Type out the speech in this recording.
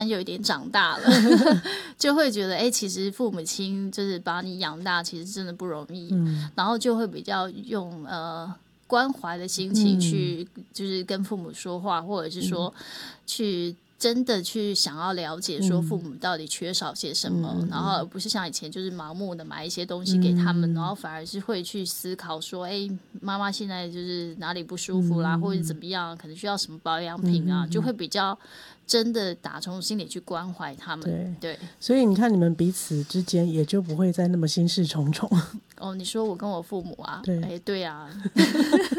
有一点长大了就会觉得其实父母亲就是把你养大其实真的不容易，然后就会比较用关怀的心情去就是跟父母说话，或者是说去真的去想要了解说父母到底缺少些什么，然后而不是像以前就是盲目的买一些东西给他们，然后反而是会去思考说妈妈现在就是哪里不舒服啦，或者怎么样可能需要什么保养品啊，就会比较真的打从心里去关怀他们。 对， 所以你看你们彼此之间也就不会再那么心事重重。 你说我跟我父母啊，对啊